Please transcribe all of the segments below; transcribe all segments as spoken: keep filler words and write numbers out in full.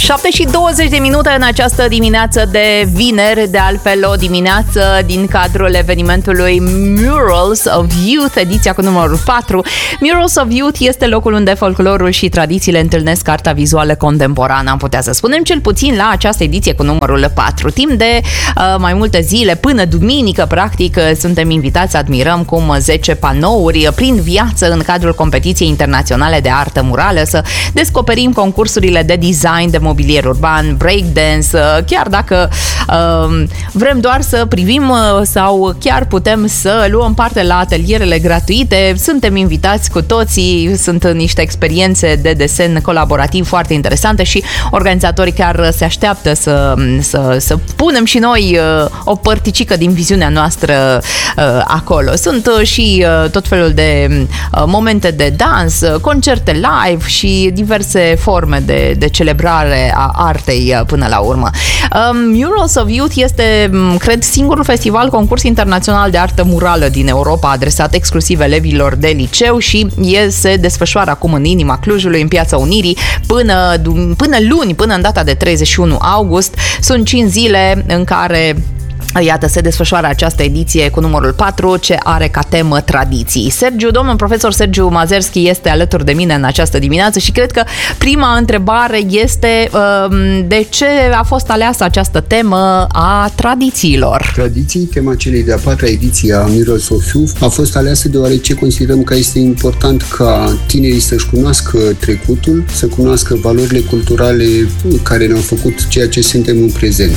șapte și douăzeci de minute în această dimineață de vineri, de altfel o dimineață din cadrul evenimentului Murals of Youth, ediția cu numărul patru. Murals of Youth este locul unde folclorul și tradițiile întâlnesc arta vizuală contemporană, am putea să spunem, cel puțin la această ediție cu numărul patru. Timp de uh, mai multe zile, până duminică, practic, suntem invitați să admirăm cum zece panouri prin viață în cadrul competiției internaționale de artă murală, să descoperim concursurile de design, de mobilier urban, breakdance, chiar dacă uh, vrem doar să privim sau chiar putem să luăm parte la atelierele gratuite, suntem invitați cu toții, sunt niște experiențe de desen colaborativ foarte interesante și organizatorii chiar se așteaptă să, să, să punem și noi o părticică din viziunea noastră acolo. Sunt și tot felul de momente de dans, concerte live și diverse forme de, de celebrare a artei până la urmă. Murals of Youth este, cred, singurul festival concurs internațional de artă murală din Europa adresat exclusiv elevilor de liceu și el se desfășoară acum în inima Clujului, în Piața Unirii, până, până luni, până în data de treizeci și unu august. Sunt cinci zile în care iată, se desfășoară această ediție cu numărul patru, ce are ca temă tradiții. Sergiu, domnul profesor Sergiu Mazerski este alături de mine în această dimineață și cred că prima întrebare este de ce a fost aleasă această temă a tradițiilor? Tradiții, tema celei de-a patra ediție a Murals of Youth a fost aleasă deoarece considerăm că este important ca tinerii să-și cunoască trecutul, să cunoască valorile culturale care ne-au făcut ceea ce suntem în prezent.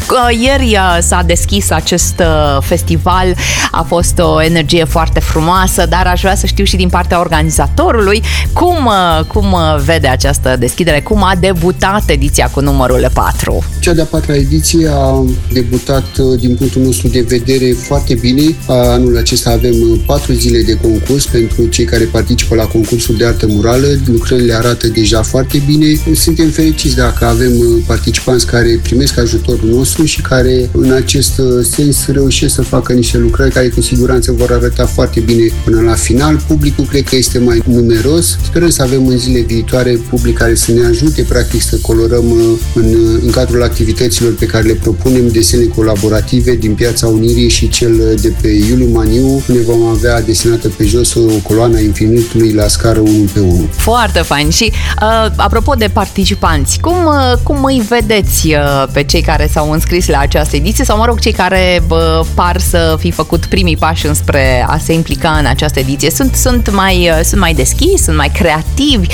Ieri s-a deschis acest festival, a fost o energie foarte frumoasă, dar aș vrea să știu și din partea organizatorului cum, cum vede această deschidere, cum a debutat ediția cu numărul patru. Cea de-a patra ediție a debutat din punctul nostru de vedere foarte bine. Anul acesta avem patru zile de concurs pentru cei care participă la concursul de artă murală. Lucrările arată deja foarte bine. Suntem fericiți dacă avem participanți care primesc ajutorul nostru și care în acest sens reușesc să facă niște lucrări care cu siguranță vor arăta foarte bine până la final. Publicul cred că este mai numeros. Sperăm să avem în zile viitoare public care să ne ajute practic să colorăm în, în cadrul activităților pe care le propunem, desene colaborative din Piața Unirii și cel de pe Iuliu Maniu. Ne vom avea desenată pe jos o coloană a infinitului la scară unu pe unu. Foarte fain. Și uh, apropo de participanți, cum, uh, cum îi vedeți uh, pe cei care s-au înscris la această ediție sau, mă rog, cei care bă, par să fi făcut primii pași înspre a se implica în această ediție? Sunt, sunt, mai, sunt mai deschiși, sunt mai creativi?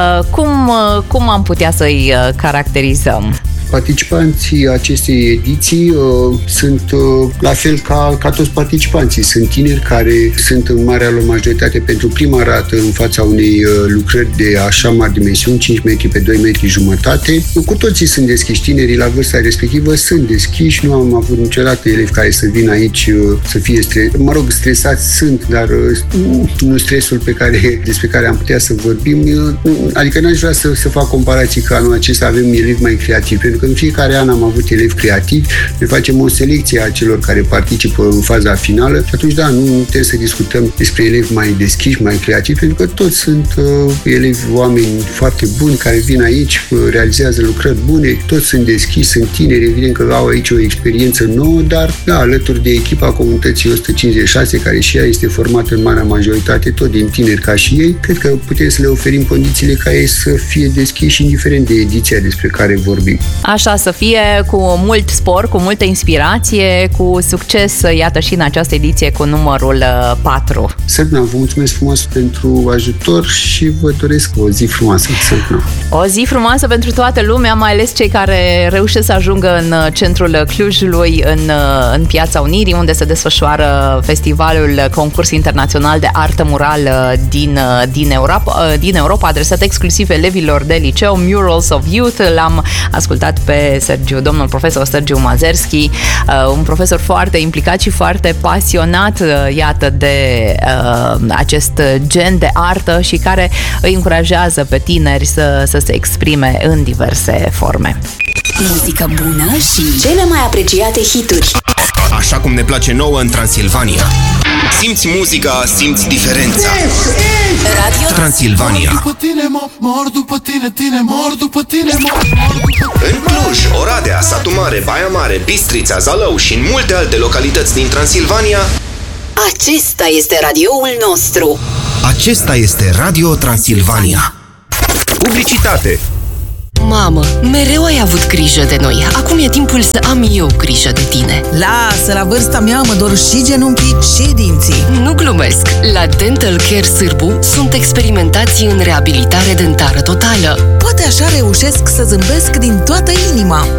Cum, cum am putea să-i caracterizăm? Participanții acestei ediții uh, sunt uh, la fel ca, ca toți participanții. Sunt tineri care sunt în marea lor majoritate pentru prima dată în fața unei uh, lucrări de așa mari dimensiuni, cinci metri pe doi metri jumătate. Cu toții sunt deschiși. Tinerii la vârsta respectivă sunt deschiși. Nu am avut niciodată elevi care să vină aici uh, să fie stres. Mă rog, stresați sunt, dar uh, nu stresul pe care, despre care am putea să vorbim. Uh, adică n-aș vrea să, să fac comparații că anul acesta avem elevi mai creativi, pentru că în fiecare an am avut elevi creativi, ne facem o selecție a celor care participă în faza finală și atunci, da, nu trebuie să discutăm despre elevi mai deschiși, mai creativi, pentru că toți sunt uh, elevi, oameni foarte buni care vin aici, uh, realizează lucrări bune, toți sunt deschiși, sunt tineri, evident că au aici o experiență nouă, dar, da, alături de echipa comunității o sută cincizeci și șase, care și ea este formată în marea majoritate, tot din tineri ca și ei, cred că putem să le oferim condițiile ca ei să fie deschiși, indiferent de ediția despre care vorbim. Așa să fie, cu mult spor, cu multă inspirație, cu succes, iată, și în această ediție cu numărul patru. Sărna, vă mulțumesc frumos pentru ajutor și vă doresc o zi frumoasă, Sărna. O zi frumoasă pentru toată lumea, mai ales cei care reușesc să ajungă în centrul Clujului, în, în Piața Unirii, unde se desfășoară festivalul concurs internațional de artă murală din, din, Europa, din Europa, adresat exclusiv elevilor de liceu, Murals of Youth. L-am ascultat pe Sergiu, domnul profesor Sergiu Mazerski, un profesor foarte implicat și foarte pasionat, iată, de uh, acest gen de artă și care îi încurajează pe tineri să, să se exprime în diverse forme. Muzică bună și cele mai apreciate hituri. Așa cum ne place nouă în Transilvania. Simți muzica, simți diferența. Radio Transilvania. După tine mor, mor după tine, tine mor după tine mor. În Cluj, Oradea, Satu Mare, Baia Mare, Bistrița, Zalău și în multe alte localități din Transilvania. Acesta este radioul nostru. Acesta este Radio Transilvania. Publicitate. Mamă, mereu ai avut grijă de noi. Acum e timpul să am eu grijă de tine. Lasă, la vârsta mea mă dor și genunchii și dinții. Nu glumesc! La Dental Care Sârbu sunt experimentați în reabilitare dentară totală. Poate așa reușesc să zâmbesc din toată inima.